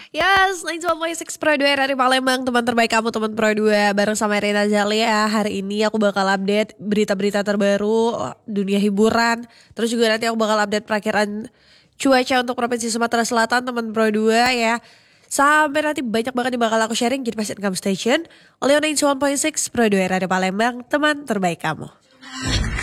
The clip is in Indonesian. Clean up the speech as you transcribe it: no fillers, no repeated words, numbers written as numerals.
Yes, 91.6 Pro 2 dari Palembang, teman terbaik kamu, teman Pro 2 bareng sama Rina Zalia. Hari ini aku bakal update berita-berita terbaru dunia hiburan. Terus juga nanti aku bakal update perakiran cuaca untuk Provinsi Sumatera Selatan, teman Pro 2 ya. Sampai nanti banyak banget yang bakal aku sharing. Jadi pasti Income Station oleh 91.6 Pro 2 Radio Palembang, teman terbaik kamu.